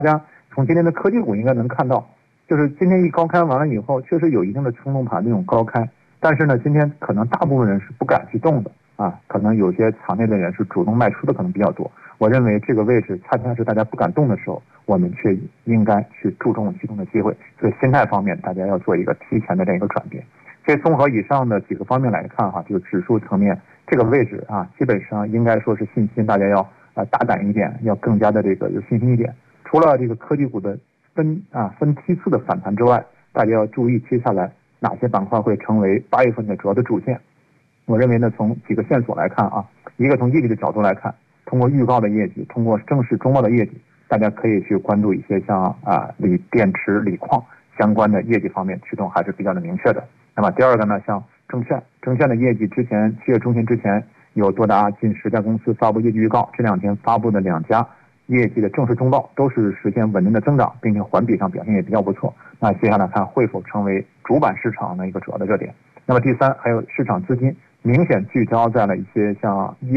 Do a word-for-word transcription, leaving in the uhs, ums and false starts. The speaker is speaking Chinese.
大家从今天的科技股应该能看到，就是今天一高开完了以后，确实有一定的冲动盘这种高开，但是呢，今天可能大部分人是不敢去动的啊，可能有些场内的人是主动卖出的可能比较多。我认为这个位置恰恰是大家不敢动的时候，我们却应该去注重其中的机会。所以心态方面，大家要做一个提前的这样一个转变。所以综合以上的几个方面来看哈，就是指数层面这个位置啊，基本上应该说是信心，大家要啊大胆一点，要更加的这个有信心一点。除了这个科技股的分啊分批次的反弹之外，大家要注意接下来哪些板块会成为八月份的主要的主线。我认为呢，从几个线索来看啊，一个从业绩的角度来看，通过预告的业绩，通过正式中报的业绩，大家可以去关注一些像啊锂电池、锂矿相关的业绩方面驱动还是比较的明确的。那么第二个呢，像证券，证券的业绩之前七月中旬之前有多达近十家公司发布业绩预告，这两天发布的两家业绩的正式中报都是实现稳定的增长，并且环比上表现也比较不错。那接下来看会否成为主板市场的一个主要的热点。那么第三，还有市场资金明显聚焦在了一些像